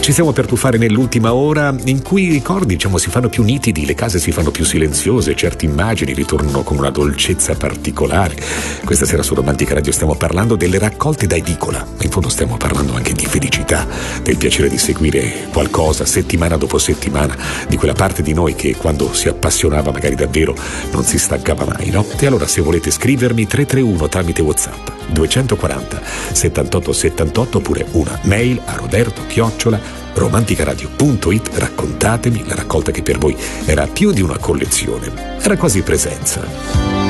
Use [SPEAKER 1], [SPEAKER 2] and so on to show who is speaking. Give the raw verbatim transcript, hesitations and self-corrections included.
[SPEAKER 1] Ci stiamo per tuffare nell'ultima ora in cui i ricordi, diciamo, si fanno più nitidi, le case si fanno più silenziose, certe immagini ritornano con una dolcezza particolare. Questa sera su Romantica Radio stiamo parlando delle raccolte da edicola, ma in fondo stiamo parlando anche di felicità, del piacere di seguire qualcosa settimana dopo settimana, di quella parte di noi che quando si appassionava magari davvero non si stancava mai, no? E allora, se volete scrivermi, tre tre uno tramite WhatsApp duecentoquaranta settantotto settantotto oppure una mail a roberto chiocciola romanticaradio punto it. Raccontatemi la raccolta che per voi era più di una collezione, era quasi presenza.